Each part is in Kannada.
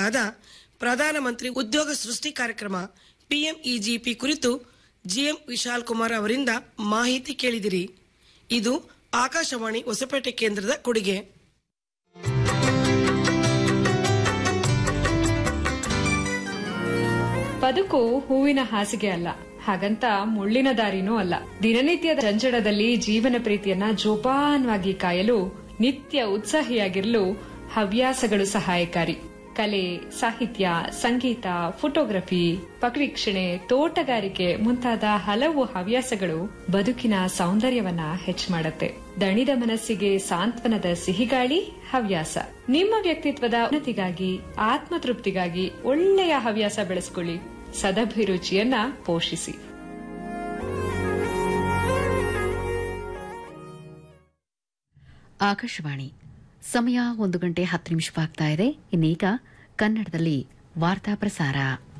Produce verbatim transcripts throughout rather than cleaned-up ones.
ಯೋಜನೆಯಾದ ಪ್ರಧಾನಮಂತ್ರಿ ಉದ್ಯೋಗ ಸೃಷ್ಟಿ ಕಾರ್ಯಕ್ರಮ ಪಿಎಂಇಜಿಪಿ ಕುರಿತು ಜಿಎಂ ವಿಶಾಲ್ ಕುಮಾರ್ ಅವರಿಂದ ಮಾಹಿತಿ ಕೇಳಿದಿರಿ. ಇದು ಆಕಾಶವಾಣಿ ಹೊಸಪೇಟೆ ಕೇಂದ್ರದ ಕೊಡುಗೆ. ಬದುಕು ಹೂವಿನ ಹಾಸಿಗೆ ಅಲ್ಲ, ಹಾಗಂತ ಮುಳ್ಳಿನ ದಾರಿನೂ ಅಲ್ಲ. ದಿನನಿತ್ಯದ ಜಂಜಡದಲ್ಲಿ ಜೀವನ ಪ್ರೀತಿಯನ್ನ ಜೋಪಾನವಾಗಿ ಕಾಯಲು, ನಿತ್ಯ ಉತ್ಸಾಹಿಯಾಗಿರಲು ಹವ್ಯಾಸಗಳು ಸಹಾಯಕಾರಿ. ಕಲೆ, ಸಾಹಿತ್ಯ, ಸಂಗೀತ, ಫೋಟೋಗ್ರಫಿ, ಪಕ್ಷಿವೀಕ್ಷಣೆ, ತೋಟಗಾರಿಕೆ ಮುಂತಾದ ಹಲವು ಹವ್ಯಾಸಗಳು ಬದುಕಿನ ಸೌಂದರ್ಯವನ್ನ ಹೆಚ್ಚು ಮಾಡುತ್ತೆ. ದಣಿದ ಮನಸ್ಸಿಗೆ ಸಾಂತ್ವನದ ಸಿಹಿಗಾಳಿ ಹವ್ಯಾಸ. ನಿಮ್ಮ ವ್ಯಕ್ತಿತ್ವದ ಉನ್ನತಿಗಾಗಿ, ಆತ್ಮತೃಪ್ತಿಗಾಗಿ ಒಳ್ಳೆಯ ಹವ್ಯಾಸ ಬೆಳೆಸಿಕೊಳ್ಳಿ. ಸದಭಿರುಚಿಯನ್ನ ಪೋಷಿಸಿ. ಆಕಾಶವಾಣಿ ಸಮಯ ಒಂದು ಗಂಟೆ ಹತ್ತು ನಿಮಿಷವಾಗ್ತಾ ಇದೆ. ಇನ್ನೀಗ ಕನ್ನಡದಲ್ಲಿ ವಾರ್ತಾ ಪ್ರಸಾರ.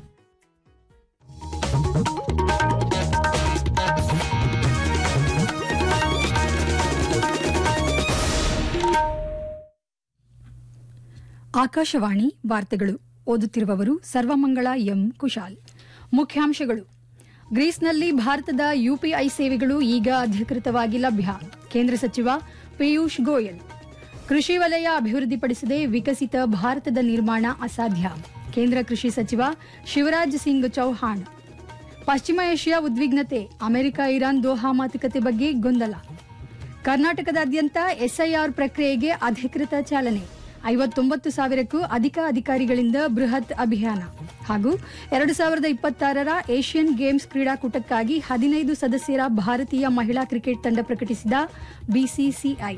ಆಕಾಶವಾಣಿ ವಾರ್ತೆಗಳು. ಓದುತ್ತಿರುವವರು ಸರ್ವಮಂಗಳ ಎಂ ಕುಶಾಲ್. ಮುಖ್ಯಾಂಶಗಳು: ಗ್ರೀಸ್ನಲ್ಲಿ ಭಾರತದ ಯುಪಿಐ ಸೇವೆಗಳು ಈಗ ಅಧಿಕೃತವಾಗಿ ಲಭ್ಯ. ಕೇಂದ್ರ ಸಚಿವ ಪಿಯೂಷ್ ಗೋಯಲ್. ಕೃಷಿ ವಲಯ ಅಭಿವೃದ್ಧಿಪಡಿಸದೆ ವಿಕಸಿತ ಭಾರತದ ನಿರ್ಮಾಣ ಅಸಾಧ್ಯ. ಕೇಂದ್ರ ಕೃಷಿ ಸಚಿವ ಶಿವರಾಜ್ ಸಿಂಗ್ ಚೌಹಾಣ್. ಪಶ್ಚಿಮ ಏಷ್ಯಾ ಉದ್ವಿಗ್ನತೆ, ಅಮೆರಿಕ ಇರಾನ್ ದೋಹಾ ಮಾತುಕತೆ ಬಗ್ಗೆ ಗೊಂದಲ. ಕರ್ನಾಟಕದಾದ್ಯಂತ ಎಸ್ಐಆರ್ ಪ್ರಕ್ರಿಯೆಗೆ ಅಧಿಕೃತ ಚಾಲನೆ. ಐವತ್ತೊಂಬತ್ತು ಸಾವಿರಕ್ಕೂ ಅಧಿಕ ಅಧಿಕಾರಿಗಳಿಂದ ಬೃಹತ್ ಅಭಿಯಾನ. ಹಾಗೂ ಎರಡು ಸಾವಿರದ ಇಪ್ಪತ್ತಾರರ ಏಷ್ಯನ್ ಗೇಮ್ಸ್ ಕ್ರೀಡಾಕೂಟಕ್ಕಾಗಿ ಹದಿನೈದು ಸದಸ್ಯರ ಭಾರತೀಯ ಮಹಿಳಾ ಕ್ರಿಕೆಟ್ ತಂಡ ಪ್ರಕಟಿಸಿದ ಬಿಸಿಸಿಐ.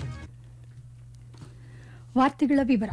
ವಾರ್ತೆಗಳ ವಿವರ.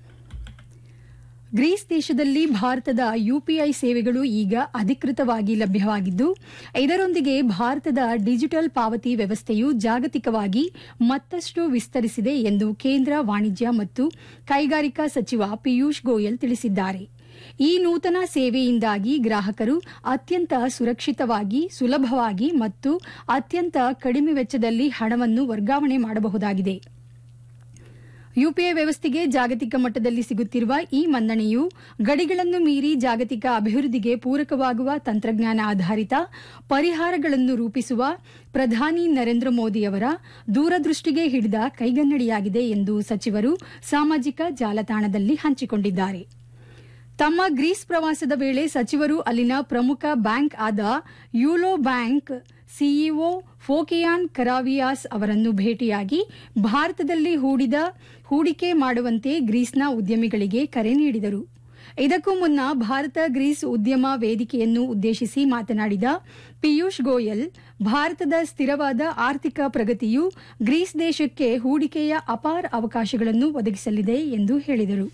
ಗ್ರೀಸ್ ದೇಶದಲ್ಲಿ ಭಾರತದ ಯುಪಿಐ ಸೇವೆಗಳು ಈಗ ಅಧಿಕೃತವಾಗಿ ಲಭ್ಯವಾಗಿದ್ದು, ಇದರೊಂದಿಗೆ ಭಾರತದ ಡಿಜಿಟಲ್ ಪಾವತಿ ವ್ಯವಸ್ಥೆಯು ಜಾಗತಿಕವಾಗಿ ಮತ್ತಷ್ಟು ವಿಸ್ತರಿಸಿದೆ ಎಂದು ಕೇಂದ್ರ ವಾಣಿಜ್ಯ ಮತ್ತು ಕೈಗಾರಿಕಾ ಸಚಿವ ಪಿಯೂಷ್ ಗೋಯಲ್ ತಿಳಿಸಿದ್ದಾರೆ. ಈ ನೂತನ ಸೇವೆಯಿಂದಾಗಿ ಗ್ರಾಹಕರು ಅತ್ಯಂತ ಸುರಕ್ಷಿತವಾಗಿ, ಸುಲಭವಾಗಿ ಮತ್ತು ಅತ್ಯಂತ ಕಡಿಮೆ ವೆಚ್ಚದಲ್ಲಿ ಹಣವನ್ನು ವರ್ಗಾವಣೆ ಮಾಡಬಹುದಾಗಿದೆ. ಯುಪಿಐ ವ್ಯವಸ್ಥೆಗೆ ಜಾಗತಿಕ ಮಟ್ಟದಲ್ಲಿ ಸಿಗುತ್ತಿರುವ ಈ ಮನ್ನಣೆಯು ಗಡಿಗಳನ್ನು ಮೀರಿ ಜಾಗತಿಕ ಅಭಿವೃದ್ಧಿಗೆ ಪೂರಕವಾಗುವ ತಂತ್ರಜ್ಞಾನ ಆಧಾರಿತ ಪರಿಹಾರಗಳನ್ನು ರೂಪಿಸುವ ಪ್ರಧಾನಿ ನರೇಂದ್ರ ಮೋದಿಯವರ ದೂರದೃಷ್ಟಿಗೆ ಹಿಡಿದ ಕೈಗನ್ನಡಿಯಾಗಿದೆ ಎಂದು ಸಚಿವರು ಸಾಮಾಜಿಕ ಜಾಲತಾಣದಲ್ಲಿ ಹಂಚಿಕೊಂಡಿದ್ದಾರೆ. ತಮ್ಮ ಗ್ರೀಸ್ ಪ್ರವಾಸದ ವೇಳೆ ಸಚಿವರು ಅಲ್ಲಿನ ಪ್ರಮುಖ ಬ್ಯಾಂಕ್ ಆದ ಯೂಲೋ ಬ್ಯಾಂಕ್ ಸಿಇಒ ಫೋಕಿಯಾನ್ ಕರಾವಿಯಾಸ್ ಅವರನ್ನು ಭೇಟಿಯಾಗಿ ಭಾರತದಲ್ಲಿ ಹೂಡಿದ ಹೂಡಿಕೆ ಮಾಡುವಂತೆ ಗ್ರೀಸ್ನ ಉದ್ಯಮಿಗಳಿಗೆ ಕರೆ ನೀಡಿದರು. ಇದಕ್ಕೂ ಮುನ್ನ ಭಾರತ ಗ್ರೀಸ್ ಉದ್ಯಮ ವೇದಿಕೆಯನ್ನು ಉದ್ದೇಶಿಸಿ ಮಾತನಾಡಿದ ಪಿಯೂಷ್ ಗೋಯಲ್, ಭಾರತದ ಸ್ಥಿರವಾದ ಆರ್ಥಿಕ ಪ್ರಗತಿಯು ಗ್ರೀಸ್ ದೇಶಕ್ಕೆ ಹೂಡಿಕೆಯ ಅಪಾರ ಅವಕಾಶಗಳನ್ನು ಒದಗಿಸಲಿದೆ ಎಂದು ಹೇಳಿದರು.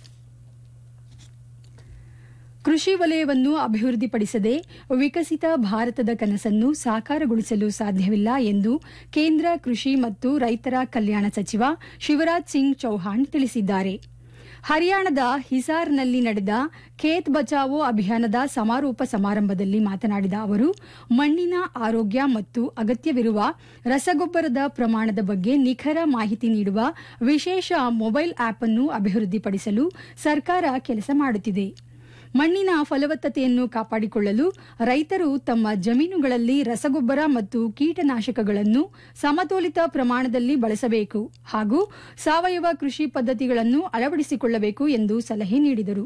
ಕೃಷಿ ವಲಯವನ್ನು ಅಭಿವೃದ್ಧಿಪಡಿಸದೆ ವಿಕಸಿತ ಭಾರತದ ಕನಸನ್ನು ಸಾಕಾರಗೊಳಿಸಲು ಸಾಧ್ಯವಿಲ್ಲ ಎಂದು ಕೇಂದ್ರ ಕೃಷಿ ಮತ್ತು ರೈತರ ಕಲ್ಯಾಣ ಸಚಿವ ಶಿವರಾಜ್ ಸಿಂಗ್ ಚೌಹಾಣ್ ತಿಳಿಸಿದ್ದಾರೆ. ಹರಿಯಾಣದ ಹಿಸಾರ್ನಲ್ಲಿ ನಡೆದ ಖೇತ್ ಬಚಾವೋ ಅಭಿಯಾನದ ಸಮಾರೋಪ ಸಮಾರಂಭದಲ್ಲಿ ಮಾತನಾಡಿದ ಅವರು, ಮಣ್ಣಿನ ಆರೋಗ್ಯ ಮತ್ತು ಅಗತ್ಯವಿರುವ ರಸಗೊಬ್ಬರದ ಪ್ರಮಾಣದ ಬಗ್ಗೆ ನಿಖರ ಮಾಹಿತಿ ನೀಡುವ ವಿಶೇಷ ಮೊಬೈಲ್ ಆಪ್ ಅನ್ನು ಅಭಿವೃದ್ಧಿಪಡಿಸಲು ಸರ್ಕಾರ ಕೆಲಸ ಮಾಡುತ್ತಿದೆ. ಮಣ್ಣಿನ ಫಲವತ್ತತೆಯನ್ನು ಕಾಪಾಡಿಕೊಳ್ಳಲು ರೈತರು ತಮ್ಮ ಜಮೀನುಗಳಲ್ಲಿ ರಸಗೊಬ್ಬರ ಮತ್ತು ಕೀಟನಾಶಕಗಳನ್ನು ಸಮತೋಲಿತ ಪ್ರಮಾಣದಲ್ಲಿ ಬಳಸಬೇಕು ಹಾಗೂ ಸಾವಯವ ಕೃಷಿ ಪದ್ಧತಿಗಳನ್ನು ಅಳವಡಿಸಿಕೊಳ್ಳಬೇಕು ಎಂದು ಸಲಹೆ ನೀಡಿದರು.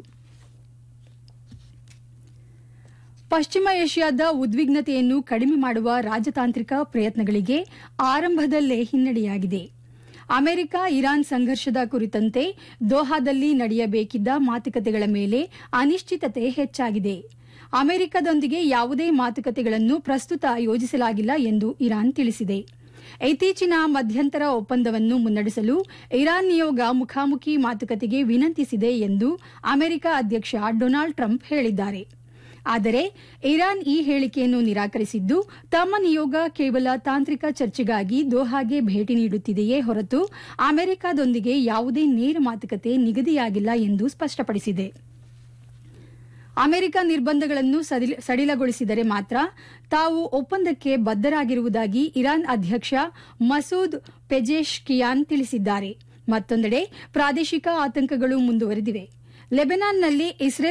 ಪಶ್ಚಿಮ ಏಷ್ಯಾದ ಉದ್ವಿಗ್ನತೆಯನ್ನು ಕಡಿಮೆ ಮಾಡುವ ರಾಜತಾಂತ್ರಿಕ ಪ್ರಯತ್ನಗಳಿಗೆ ಆರಂಭದಲ್ಲೇ ಹಿನ್ನಡೆಯಾಗಿದೆ. ಅಮೆರಿಕ ಇರಾನ್ ಸಂಘರ್ಷದ ಕುರಿತಂತೆ ದೋಹಾದಲ್ಲಿ ನಡೆಯಬೇಕಿದ್ದ ಮಾತುಕತೆಗಳ ಮೇಲೆ ಅನಿಶ್ಚಿತತೆ ಹೆಚ್ಚಾಗಿದೆ. ಅಮೆರಿಕದೊಂದಿಗೆ ಯಾವುದೇ ಮಾತುಕತೆಗಳನ್ನು ಪ್ರಸ್ತುತ ಯೋಜಿಸಲಾಗಿಲ್ಲ ಎಂದು ಇರಾನ್ ತಿಳಿಸಿದೆ. ಇತ್ತೀಚಿನ ಮಧ್ಯಂತರ ಒಪ್ಪಂದವನ್ನು ಮುನ್ನಡೆಸಲು ಇರಾನ್ ನಿಯೋಗ ಮುಖಾಮುಖಿ ಮಾತುಕತೆಗೆ ವಿನಂತಿಸಿದೆ ಎಂದು ಅಮೆರಿಕ ಅಧ್ಯಕ್ಷ ಡೊನಾಲ್ಡ್ ಟ್ರಂಪ್ ಹೇಳಿದ್ದಾರೆ. ಆದರೆ ಇರಾನ್ ಈ ಹೇಳಿಕೆಯನ್ನು ನಿರಾಕರಿಸಿದ್ದು, ತಮ್ಮ ನಿಯೋಗ ಕೇವಲ ತಾಂತ್ರಿಕ ಚರ್ಚೆಗಾಗಿ ದೋಹಾಗೆ ಭೇಟಿ ನೀಡುತ್ತಿದೆಯೇ ಹೊರತು ಅಮೆರಿಕದೊಂದಿಗೆ ಯಾವುದೇ ನೇರ ಮಾತುಕತೆ ನಿಗದಿಯಾಗಿಲ್ಲ ಎಂದು ಸ್ಪಷ್ಟಪಡಿಸಿದೆ. ಅಮೆರಿಕ ನಿರ್ಬಂಧಗಳನ್ನು ಸಡಿಲಗೊಳಿಸಿದರೆ ಮಾತ್ರ ತಾವು ಒಪ್ಪಂದಕ್ಕೆ ಬದ್ಧರಾಗಿರುವುದಾಗಿ ಇರಾನ್ ಅಧ್ಯಕ್ಷ ಮಸೂದ್ ಪೆಜೆಶ್ಕಿಯಾನ್ ತಿಳಿಸಿದ್ದಾರೆ. ಮತ್ತೊಂದೆಡೆ ಪ್ರಾದೇಶಿಕ ಆತಂಕಗಳು ಮುಂದುವರೆದಿವೆ. ಲೆಬನಾನ್ನಲ್ಲಿ ಇಸ್ರೇಲ್